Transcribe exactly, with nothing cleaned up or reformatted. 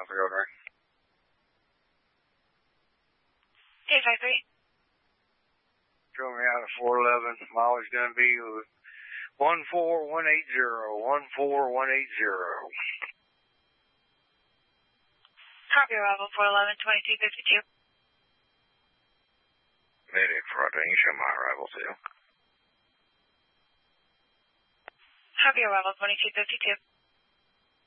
Alpha Golden Ring. eight five three. Show me out of four eleven. Mileage going to be one four one eight zero. one four one eight zero. Copy arrival four eleven twenty-two fifty-two. Mayday Friday, you show my arrival too. Copy arrival twenty-two fifty-two.